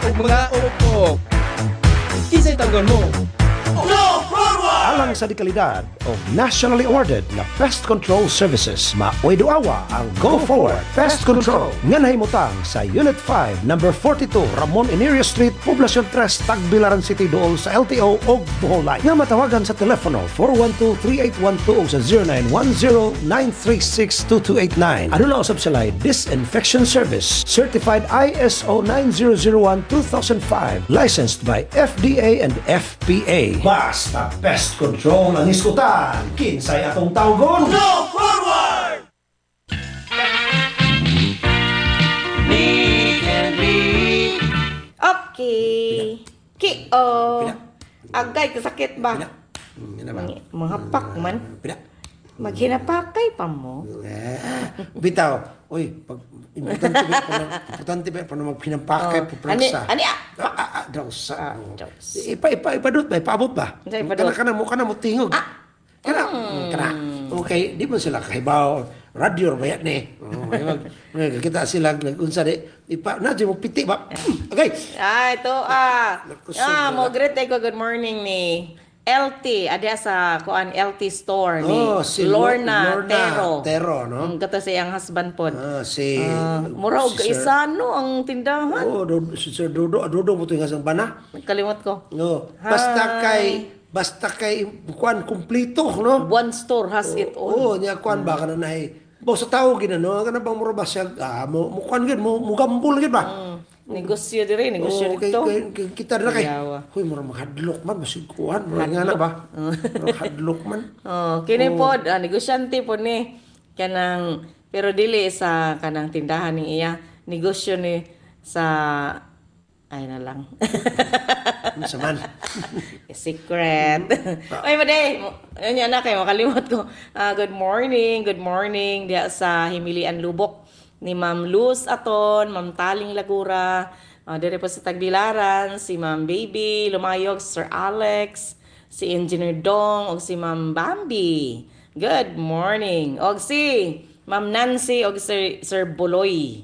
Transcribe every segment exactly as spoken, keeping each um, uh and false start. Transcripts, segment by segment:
ug mga ukok. Kinsay tanggon mo? No forward! Alang sa dekalidad o nationally awarded na pest control services, maoy-duawa ang Go Forward Pest Control nga nahimutang sa Unit five, Number forty-two, Ramon Iniria Street, Poblacion three, Tagbilaran City, dool sa L T O o Bohol Line. Nga matawagan sa telepono four one two, three eight one two o sa zero nine one zero, nine three six, two two eight nine. Ano na usab sila Disinfection Service, Certified I S O nine zero zero one, two thousand five, licensed by F D A and F P A. Basta pest control ang iskutan, kinsay atong tawgon. No forward! Nick and Lee. Okay. Ki-o. Agay, kasakit ba? Pina. Hmm, yan na ba? Mga, mga pak man. Pina. Maghinapakay pa mo. Eh, bitaw. Uy, pag importante ba pa importante ba pa na magpinampakay Oh. po pransa. Ani- ani, ah? Ah, ah, ah, daw sa. Ah, oh. daw sa. Ipa ipa ipadot ba? Ipaabot ba? Sa ipadot. Kana kana mo kana mo tingog. Kana kana. Okay, di mo sila kahibaw. Radio ba yan eh. Oh, mag, mag, kita sila nag-unsa di. Ipa na di mo piti ba? Okay. Ah, ito ah. Nakusog Ah, na. mo greet ko good morning ni L T, ada sa kuan L T store ni Oh, si Lorna, Lorna Tero. Tero, no? Ang kata sa iyang husband pod. Ah, si Ah, mura og si Sir- isa no ang tindahan. Oh, do, si Sir Dodo, Dodo mo ito yung asang bana. Nagkalimot ko. No, basta Hi. kay basta kay kuan kumpleto, no? One store has it all. Oo, niya kuan ba kana nay. Bo sa tao gina no, kana bang mura ba siya ah, mo mo kuan gid mo mo gambol gid ba? Mm. Negosyo dire, negosyo Oo, kay, dito. kay, kay, kita na kay. Yawa. Huy, mura maghadlok man basig kuan, mura nga na ba? Mura hadlok man. Oh, kini pod ah, negosyante pod ni kanang pero dili sa kanang tindahan ni iya, negosyo ni sa ay na lang. Ano sa man? Secret. Oy, maday. Ano na kay makalimot ko. Ah, good morning, good morning diya sa Himilian Lubok ni Ma'am Luz Aton, Ma'am Taling Lagura, uh, dire po sa Tagbilaran, si Ma'am Baby Lumayog, Sir Alex, si Engineer Dong, og si Ma'am Bambi. Good morning. Og si Ma'am Nancy, og Sir, Sir Buloy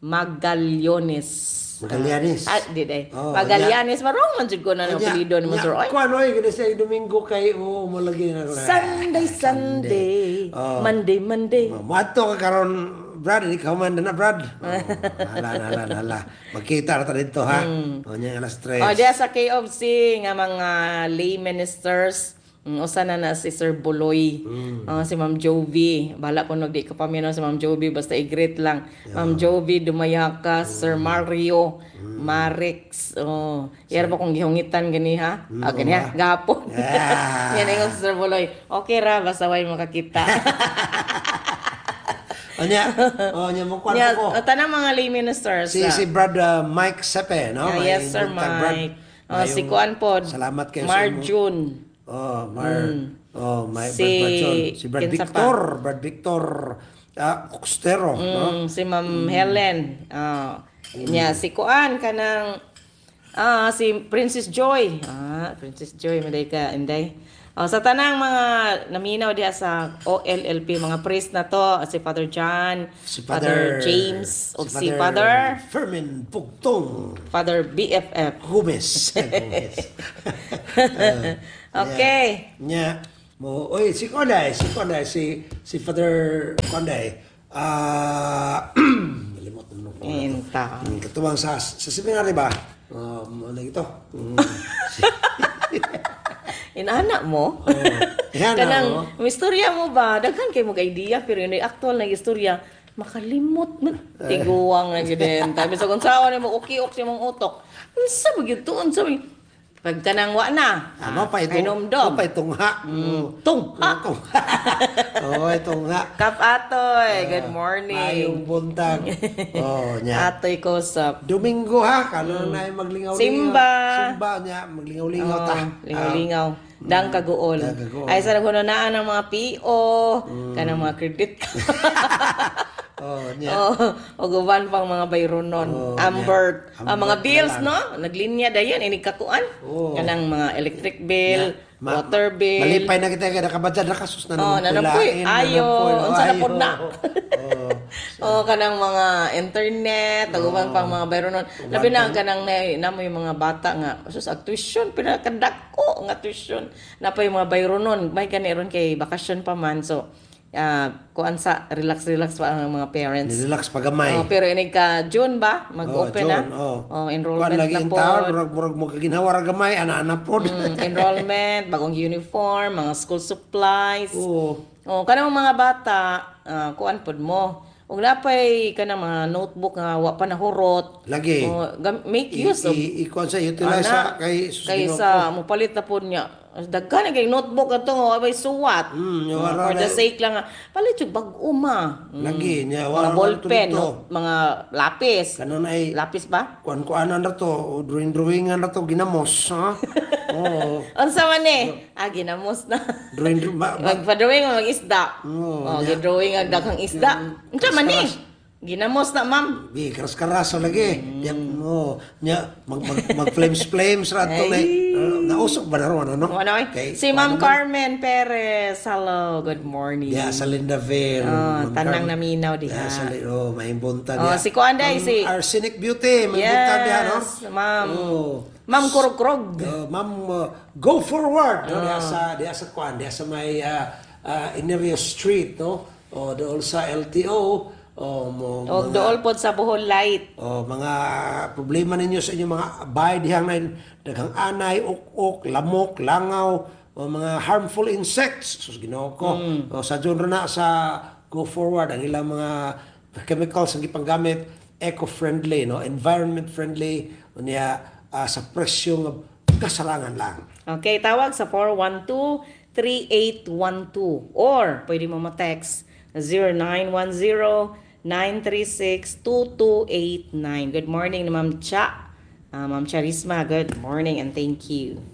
Magallones. Magalyanes. Ah, di day. Oh, Magallones, marong man jud ko na ng apelyido ni Sir Oy. Kuan oy, gina sa Domingo kay mo mo lagi na. Sunday, Sunday, Oh. Monday, Monday. Mato ka karon Brad, ikaw man na Brad. Oh, hala, hala, hala. Magkita na tayo dito, ha? O, niya alas tres. O, diya sa K O C nga mga lay ministers, mm, usa na na si Sir Buloy, ah, si Ma'am Jovi. Bala po nagdi ka pa minno si Ma'am Jovi, basta i-greet lang. Ma'am Jovi, Dumayaka, Sir Mario, Marix. Oh, yara pa kong gihungitan gani ha? Ah, gani ha? Gapon. Yeah. Yan ang si Sir Buloy. Okay ra, basta way makakita. O, niya, o, niya, mo kuan Yeah, ko. tanang mga lay ministers. Si, ah. si Brad uh, Mike Sepe, no? Ah, May yes, Sir buntag, Brad. Mike. Oh, May si yung- Kuan pod. Salamat kayo sa imo. Marjun. Oh, Mar. Oh, my Si- Brad Marjon. Si Brad kinsa pa? Victor. Brad Victor uh, Costero, no? Mm, si Ma'am Helen. Ah, niya si Kuan kanang ah si Princess Joy. Ah, Princess Joy maday ka inday. Oh, sa tanang mga naminaw diha sa O L L P mga priest na to, si Father John, Si Father, James, o si Father Fermin Pugtong Father B F F. Gomez. Gomez. Okay. Nya, mo oy si Konday, si Konday, si si Father Konday. Ah, malimot mo ko. Inta. Katuwang sa sa seminary ba? Um, ano ito? Mm. Inaanak mo? Oh, yan Kanang, mo. may istorya mo ba? Daghan kayo mag idea pero yung actual na istorya, makalimot mo. Tiguang na gid. Tabi sa kung saan mo ukiok sa mong utok. Unsa ba gyud tuon sa pag kanang wa na. Ano pa ito? Inomdom. Ano pa itong ha? Mm. Tung. Ha. Itong ha. Oh, itong ha. Kap Atoy, good morning. Ayong buntag. Oh, nya. Atoy Kosap. Domingo ha, kano na yung maglingaw-lingaw. Simba. Simba niya, maglingaw-lingaw Oh, ta. lingaw-lingaw. Dang kaguol. Dang kaguol. Ay sa nagunanaan ng mga P O, kanang mga credit Oh, niya. Oh, o guban pang mga bayronon. Oh, Ambert. yeah. Ah, mga Ambert bills, na no? Naglinya dayon ini kakuan. Oh. Kanang mga electric bill, Ma- water bill. Malipay na kita kaya nakabadya na kasus na Oh, naman nanapoy. pilain, Ayo, nanapoy. Oh, unsa na ayo. pod na? Oh. O kanang mga internet, taguban pang mga bayro nun. Labi na ang kanang na, na mo yung mga bata nga, sus, ag tuition, pinakadako nga tuition. Na pa yung mga bayro nun, may kaniron kay bakasyon pa man. So, uh, kuan sa, relax-relax pa ang mga parents. Relax pagamay. Oh, pero inig ka June ba? Mag-open Oh, na? June, oh. Oh, enrollment Kuan lagi na in po. town, murag murag mo kaginhawa ra gamay, ana-ana pod. Mm, enrollment, bagong uniform, mga school supplies. Oo. Oh, kanang mga bata, uh, kuan pod mo. Ug napay kanang mga notebook nga wa pa nahurot. Lagi. Oh, gam- make I- use of i- ikuan sa utilize sa kay sus, kaysa mo palit na pod niya. Daghan na kay notebook ato nga way suwat. Mm, yung Oh, wala for the na- sake lang nga palit yung bag-o ma. Mm. Lagi niya Mga wala ballpen, to. no? Mga lapis. Kanon ay Lapis ba? kuan-kuanan na to, drawing-drawingan na to ginamos, ha? Oo. Unsa man eh? Ah, ginamos na. Drawing ba, ba, Magpa-drawing mo mag-isda. Oo, Oh, niya. gi-drawing ang daghang isda. Unsa man eh? Ginamos na, ma'am. Bi, karas-karas lagi. Mm. Yan, oh, nya mag mag, mag flames flames ra to Ay. may uh, nausok ba na ron ano? Ano eh? Kay- Si Ma'am kuan naman. Carmen Perez. Hello, good morning. Yeah, sa Lindaville. Oh, Ma'am tanang Carmen. naminaw diha. Yeah, sa Li- oh, maimbunta Oh, diha. si kuan day, Ma'am si- Arsenic Beauty, maimbunta diha, no? Yes, ma'am. Oh. Ma'am Kurog-Kurog. Uh, ma'am, uh, go forward. No? Diha sa diha sa kuan, diha sa may uh, uh, Inerio Street, no? O dool sa L T O. O mo O dool pod sa Bohol Light. o mga problema ninyo sa inyong mga bayad dihang na daghang anay, uk-uk, lamok, langaw, o mga harmful insects. So Ginoo ko. O sa genre na sa go forward ang ilang mga chemicals ang gipanggamit eco-friendly, no, environment friendly, unya ah, sa presyo nga kasarangan lang. Okay, tawag sa four one two, three eight one two or pwede mo ma-text zero nine one zero, nine three six, two two eight nine. Good morning, Ma'am Cha. Uh, Ma'am Charisma, good morning and thank you.